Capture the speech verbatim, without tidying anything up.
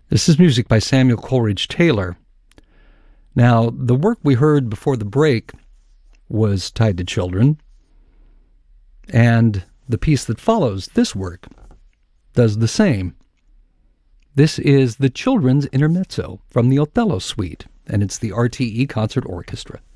This is music by Samuel Coleridge Taylor. Now, the work we heard before the break was tied to children, and the piece that follows this work does the same. This is the Children's Intermezzo from the Othello Suite, and it's the R T E Concert Orchestra.